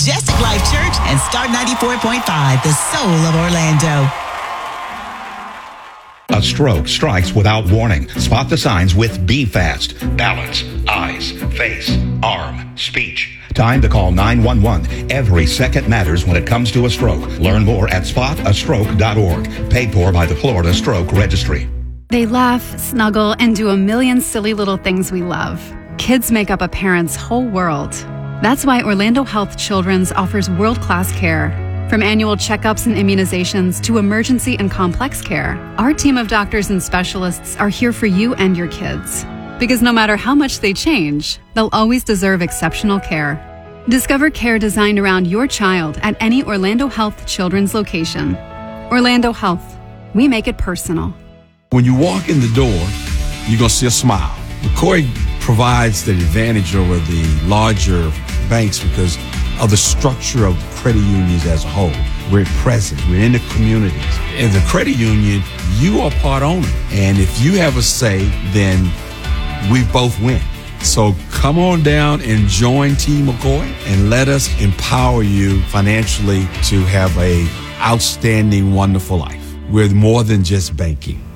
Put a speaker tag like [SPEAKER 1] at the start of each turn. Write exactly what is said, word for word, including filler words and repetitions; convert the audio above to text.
[SPEAKER 1] Majestic Life Church and Star ninety-four point five, the soul of Orlando.
[SPEAKER 2] A stroke strikes without warning. Spot the signs with Be Fast. Balance, eyes, face, arm, speech. Time to call nine one one. Every second matters when it comes to a stroke. Learn more at spot a stroke dot org. Paid for by the Florida Stroke Registry.
[SPEAKER 3] They laugh, snuggle, and do a million silly little things we love. Kids make up a parent's whole world. That's why Orlando Health Children's offers world-class care. From annual checkups and immunizations to emergency and complex care, our team of doctors and specialists are here for you and your kids. Because no matter how much they change, they'll always deserve exceptional care. Discover care designed around your child at any Orlando Health Children's location. Orlando Health. We make it personal.
[SPEAKER 4] When you walk in the door, you're going to see a smile. McCoy provides the advantage over the larger banks because of the structure of credit unions as a whole. We're present. We're in the communities. In the credit union, you are part owner. And if you have a say, then we both win. So come on down and join Team McCoy and let us empower you financially to have a outstanding, wonderful life. We're more than just banking.